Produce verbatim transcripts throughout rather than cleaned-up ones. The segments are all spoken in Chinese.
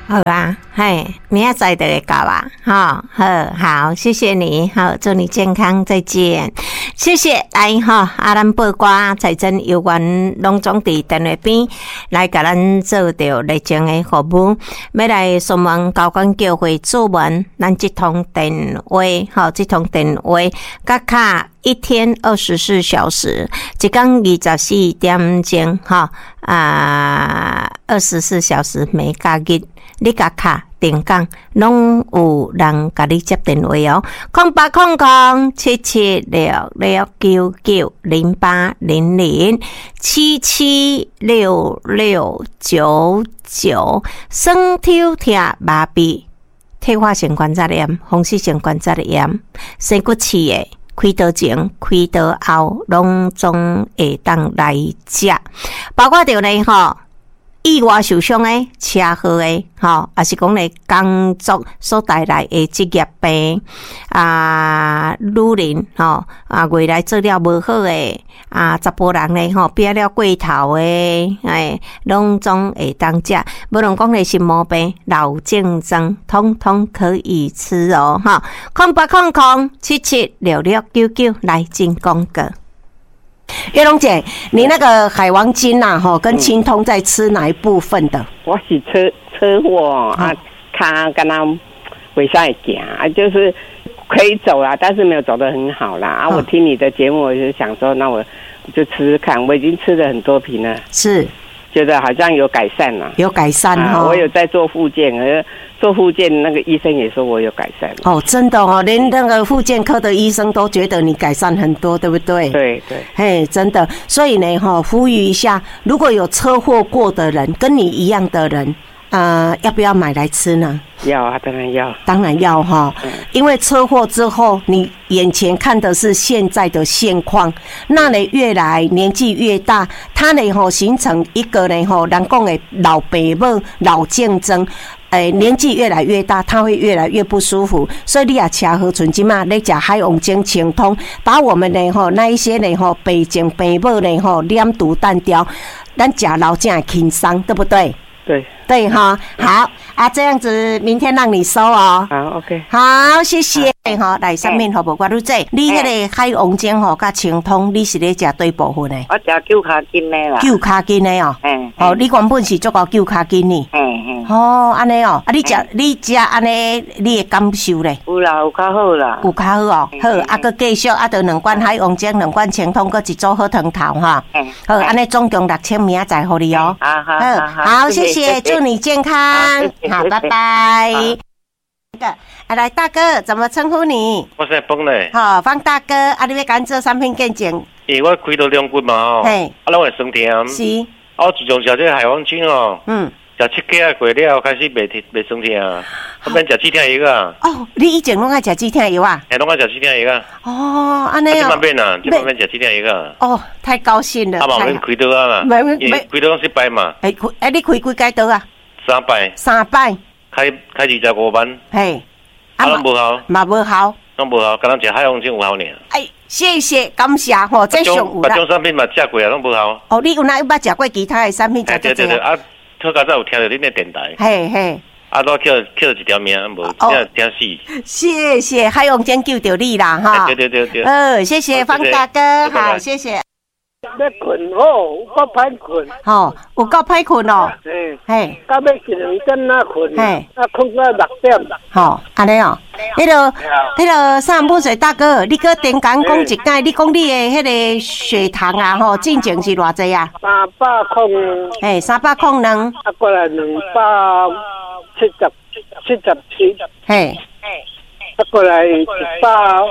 好吧，嘿，明仔载就会到啊，哈，好，好，谢谢你，好，祝你健康，再见，谢谢，来哈，啊，咱八卦财政有关拢总伫电话边来甲咱做着热情的服务，要来询问交管教会主文，咱这通电话，哈，这通电话甲卡一天二十四小时，一天二十四点钟，哈，啊，二十四小时每假日。你甲卡电讲，拢有人甲你接电话哦，空八空空七七六六九九零八零零七七六六九九，酸痛痛麻痹，退化性关节炎、风湿性关节炎、生骨刺的。开刀前、开刀后，拢总会当来食，包括着呢吼。意外受伤诶，车祸诶，吼，也是讲咧工作所带来诶职业病啊，女人吼啊，未来做了无好诶啊，查甫人咧吼，变了过头诶，哎，拢总会当食。无论讲咧心毛病、脑症状，通通可以吃哦，哈。空八空空七七六六九九来进广告。月龙姐，你那个海王精呐，哈，跟清通在吃哪一部分的？ 我是车车祸啊，他跟他尾上会行啊，就是可以走啦，但是没有走得很好啦。啊，我听你的节目，我就想说，那我就吃吃看。我已经吃了很多瓶了， 是觉得好像有改善了， 有改善哈、 啊。我有在做复健，而做复健那个医生也说我有改善。 哦，真的哦，连那个复健科的医生都觉得你改善很多，对不对？ 对对， 嘿，真的。所以呢，哈，呼吁一下，如果有车祸过的人，跟你一样的人。呃，要不要买来吃呢？ 要啊，当然要， 当然要哈、嗯。因为车祸之后，你眼前看的是现在的现况，那你越来年纪越大，它呢吼形成一个呢吼，人讲的老爸母、老竞争。诶、欸，年纪越来越大，他会越来越不舒服，所以你也车祸存即嘛，你食海王精清通，把我们呢吼那一些呢吼爸情爸母呢吼连毒淡掉，咱食老正会轻松，对不对？ 对对哈，好啊，这样子明天让你收哦。 好 ，OK， 好，谢谢哈。来上面好不好？你这你那个海王精吼甲清通，你是咧食对部分的？ 我食九卡斤的啦。九卡斤的哦。嗯。哦，你原本是足够九卡斤呢。嗯嗯。哦，安尼哦，啊，你食你食安尼，你的感受咧？ 有啦，有较好啦。有较好哦。好，啊，佮继续啊，就两罐海王精，两罐清通，佮一组好汤头哈。嗯。好，安尼总共六千，明仔载互你哦。好好好。好，谢谢。祝你健康，好，拜拜。啊，来大哥，怎么称呼你？ 我是方嘞。 好，方大哥，啊，你要赶做产品鉴证？ 因为我开到两骨嘛吼，嘿，啊，拢会酸甜。 是。 啊，我自从食这个海王精哦，嗯，食七个过了，开始袂袂酸甜啊，我免食止痛药啊。 哦，你以前拢爱食止痛药啊？ 嘿，拢爱食止痛药啊。 哦，安尼哦。 这方面啊，这方面食止痛药啊。 哦，太高兴了。 啊，嘛免开刀啊嘛，因为开刀拢失败嘛。 哎，哎，你开几解刀啊？ 三摆。 三摆。 开开二十五万。嘿。啊，拢无效。 嘛无效。 拢无效，敢若食海王精有效呢。 哎，谢谢，感谢吼，这上有啦。 别种产品嘛食过啊，拢无效。 哦，你有哪有捌食过其他的产品？ 对对对，啊，特较早有听到恁的电台。 嘿嘿。 啊，我捡捡一条命，无听听死。谢谢，海王精救到你啦哈。 对对对对。 呃，谢谢方大哥，好，谢谢。 要困哦，有够歹困。 吼，有够歹困哦。嗯。嘿。到要一两点仔困。嘿。啊，困到六点。吼，安尼哦。迄个，迄个三不水大哥，你搁电讲讲一解，你讲你的迄个血糖啊，吼，进前是偌济啊？ 三百空。 嘿，三百空两。 啊，过来两百七十七十七。嘿。啊，过来一百。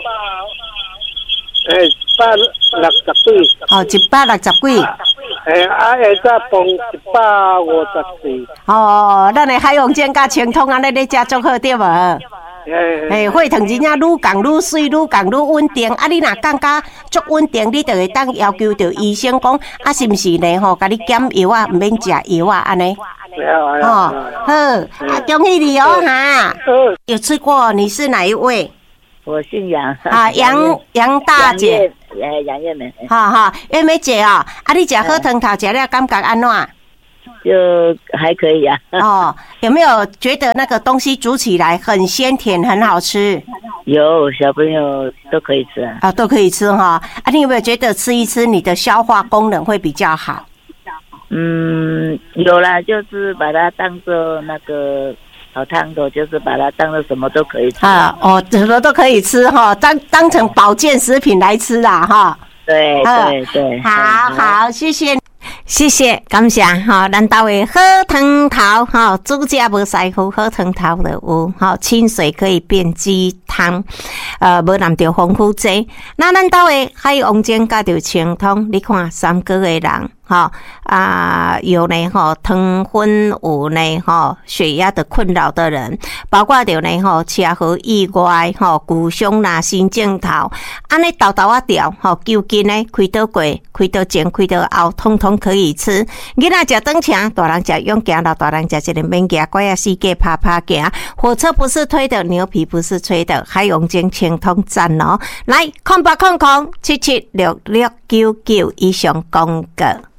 诶，一百六十几。 哦，一百六十几。 诶，啊，下早饭一百五十四。 哦，咱的海王精甲清通安尼咧食足好对无？诶，血糖真正愈降愈水，愈降愈稳定。啊，你若感觉足稳定，你就会当要求着医生讲，啊，是毋是呢？吼，甲你减药啊，毋免食药啊，安尼。哦，好，啊，恭喜你哦，哈。有吃过？你是哪一位？ 我姓杨啊，杨杨大姐， 诶，杨月梅， 哈哈，月梅姐哦，啊，你食好汤头食了感觉安怎？ 就还可以啊。 哦，有没有觉得那个东西煮起来很鲜甜，很好吃？ 有，小朋友都可以吃啊。 啊，都可以吃哈。啊，你有没有觉得吃一吃，你的消化功能会比较好？ 嗯，有啦，就是把它当做那个好汤头，就是把它当做什么都可以吃啊。哦，什么都可以吃哈，当当成保健食品来吃啦哈。 对对对， 好好，谢谢。谢谢，感谢哈，咱家的好汤头哈，煮食无师傅，好汤头就有哈，清水可以变鸡汤，呃，无难着丰富剂。那咱家的海王精甲着清通，你看三个的人。哈啊，有呢哈，糖分有呢哈，血压的困扰的人，包括着呢哈，车祸意外哈，骨伤啦、心镜头，安尼豆豆啊掉哈，究竟呢开刀过、开刀前、开刀后，通通可以吃。囡仔食长枪，大人食勇行，老大人食一个免行，乖啊世界拍拍行。火车不是推的，牛皮不是吹的，海洋精清通赞哦！来，空八空空七七六六九九以上公告。